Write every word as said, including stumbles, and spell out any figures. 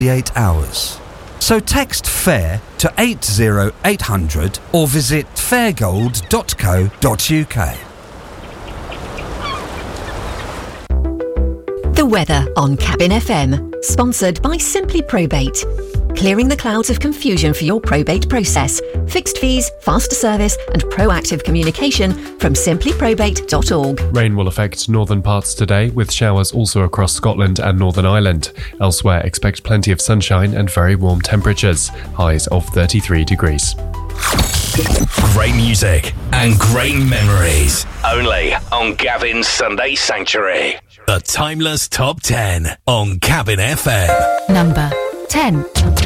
eight hours. So text FAIR to eight zero eight hundred or visit fairgold dot co dot uk. The weather on Cabin F M, sponsored by Simply Probate. Clearing the clouds of confusion for your probate process. Fixed fees, faster service and proactive communication from simply probate dot org. Rain will affect northern parts today, with showers also across Scotland and Northern Ireland. Elsewhere, expect plenty of sunshine and very warm temperatures, highs of thirty-three degrees. Great music and great memories. Only on Gavin's Sunday Sanctuary. The Timeless Top ten on Cabin F M. Number ten.